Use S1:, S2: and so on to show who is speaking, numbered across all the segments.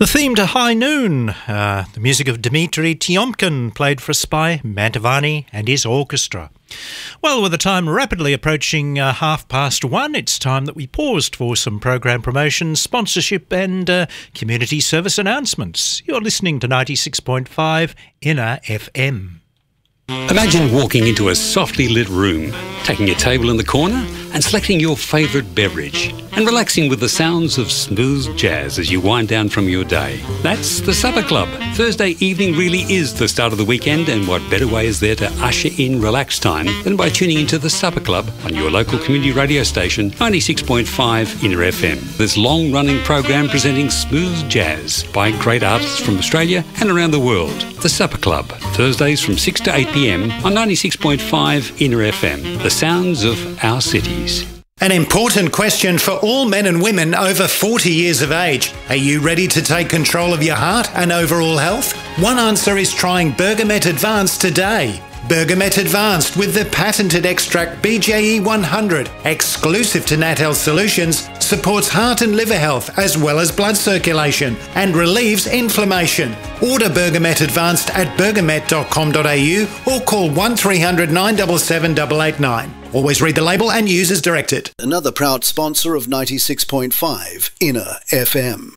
S1: The theme to High Noon, the music of Dmitry Tiomkin, played for us by Mantovani and his orchestra. Well, with the time rapidly approaching 1:30, it's time that we paused for some program promotion, sponsorship and community service announcements. You're listening to 96.5 Inner FM.
S2: Imagine walking into a softly lit room, taking a table in the corner and selecting your favourite beverage and relaxing with the sounds of smooth jazz as you wind down from your day. That's the Supper Club. Thursday evening really is the start of the weekend, and what better way is there to usher in relaxed time than by tuning into the Supper Club on your local community radio station, 96.5 Inner FM. This long-running program presenting smooth jazz by great artists from Australia and around the world. The Supper Club, Thursdays from 6 to 8 p.m. on 96.5 Inner FM. The sounds of our cities.
S3: An important question for all men and women over 40 years of age. Are you ready to take control of your heart and overall health? One answer is trying Bergamet Advanced today. Bergamet Advanced with the patented extract BJE 100, exclusive to Nat Health Solutions, supports heart and liver health as well as blood circulation and relieves inflammation. Order Bergamet Advanced at bergamet.com.au or call 1300 977 889. Always read the label and use as directed.
S4: Another proud sponsor of 96.5 Inner FM.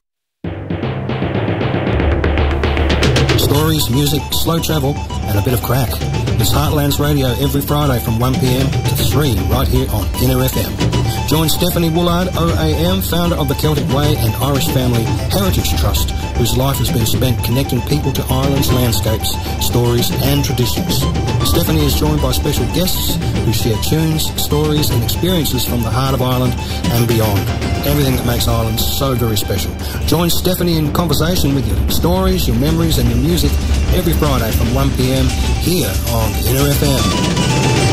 S5: Stories, music, slow travel, and a bit of crack. It's Heartlands Radio every Friday from 1 p.m. to 3 right here on Inner FM. Join Stephanie Woolard, OAM, founder of the Celtic Way and Irish Family Heritage Trust, whose life has been spent connecting people to Ireland's landscapes, stories and traditions. Stephanie is joined by special guests who share tunes, stories and experiences from the heart of Ireland and beyond. Everything that makes Ireland so very special. Join Stephanie in conversation with your stories, your memories and your music every Friday from 1 p.m. here on Inner FM.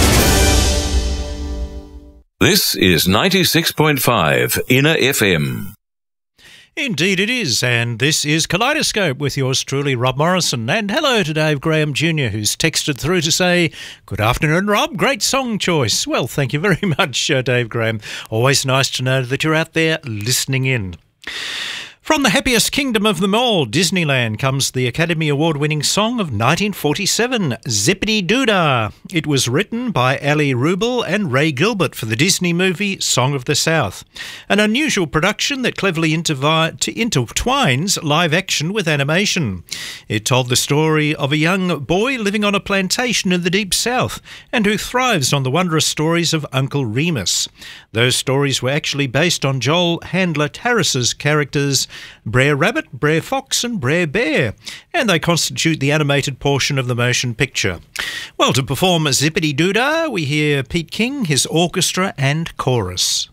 S6: This is 96.5 Inner FM.
S1: Indeed it is, and this is Kaleidoscope with yours truly, Rob Morrison. And hello to Dave Graham Jr., who's texted through to say, "Good afternoon, Rob. Great song choice." Well, thank you very much, Dave Graham. Always nice to know that you're out there listening in. From the happiest kingdom of them all, Disneyland, comes the Academy Award-winning song of 1947, Zippity-Doo-Dah. It was written by Ali Rubel and Ray Gilbert for the Disney movie Song of the South, an unusual production that cleverly intertwines live action with animation. It told the story of a young boy living on a plantation in the Deep South and who thrives on the wondrous stories of Uncle Remus. Those stories were actually based on Joel Handler Tarris's characters Brer Rabbit, Brer Fox and Brer Bear, and they constitute the animated portion of the motion picture. Well, to perform Zippity-Doo-Dah, we hear Pete King, his orchestra and chorus.